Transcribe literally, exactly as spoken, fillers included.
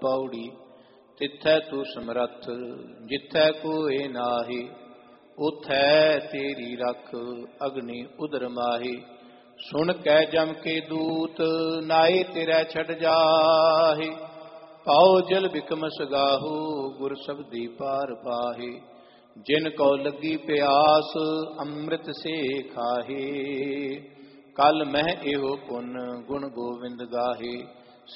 पौड़ी। तिथै तू समरथ जिथै कोय नाहि, उथै तेरी रख अग्नि उदर माही। सुन कै जम के दूत नाए तेरै छड़ जाहि, पाओ जल बिकम सगाहु गुर शब्दी पार पाहि। जिन को लगी प्यास अमृत से खाहे, कल मह एहो पुन गुण गोविंद गाहे।